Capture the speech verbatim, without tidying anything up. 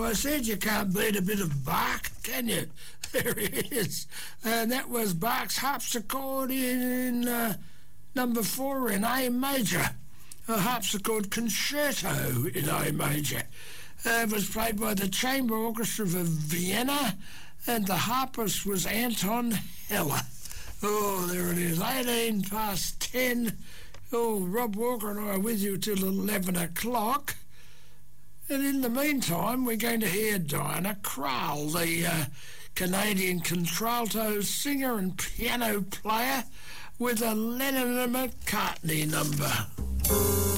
I said you can't beat a bit of Bach, can you? There it is. And that was Bach's harpsichord in uh, number four in A major. A harpsichord concerto in A major. Uh, it was played by the Chamber Orchestra of Vienna, and the harpist was Anton Heller. Oh, there it is, eighteen past ten. Oh, Rob Walker and I are with you till eleven o'clock. And in the meantime, we're going to hear Diana Krall, the uh, Canadian contralto singer and piano player, with a Lennon and McCartney number.